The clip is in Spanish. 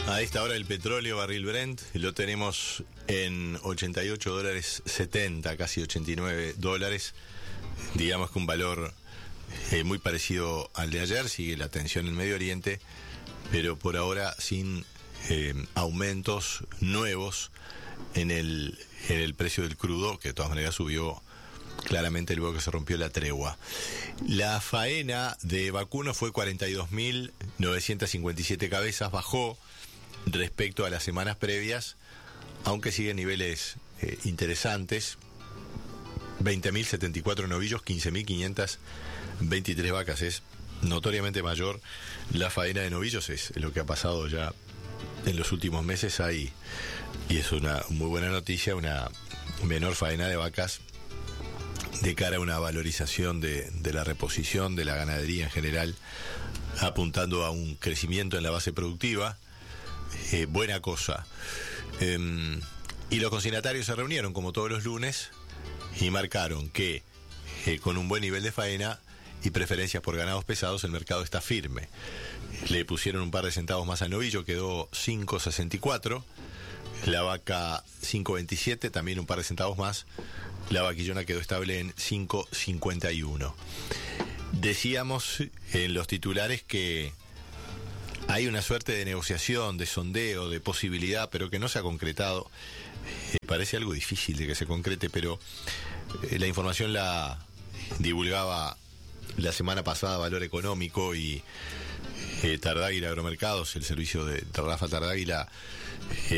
A esta hora el petróleo barril Brent lo tenemos en $88.70, casi $89. Digamos que un valor muy parecido al de ayer. Sigue la tensión en Medio Oriente, pero por ahora sin aumentos nuevos en el precio del crudo, que de todas maneras subió claramente luego que se rompió la tregua. La faena de vacuno fue 42.957 cabezas, bajó respecto a las semanas previas, aunque sigue en niveles interesantes. 20.074 novillos, 15.523 vacas. Es notoriamente mayor la faena de novillos, es lo que ha pasado ya en los últimos meses ahí, y es una muy buena noticia, una menor faena de vacas de cara a una valorización de la reposición de la ganadería en general, apuntando a un crecimiento en la base productiva. Buena cosa. Y los consignatarios se reunieron como todos los lunes y marcaron que con un buen nivel de faena y preferencias por ganados pesados, el mercado está firme. Le pusieron un par de centavos más al novillo, quedó 5.64. La vaca 5.27, también un par de centavos más. La vaquillona quedó estable en 5.51. Decíamos en los titulares que hay una suerte de negociación, de sondeo, de posibilidad, pero que no se ha concretado. Parece algo difícil de que se concrete, pero la información la divulgaba la semana pasada Valor Económico y Tardáguila Agromercados, el servicio de Rafa Tardáguila,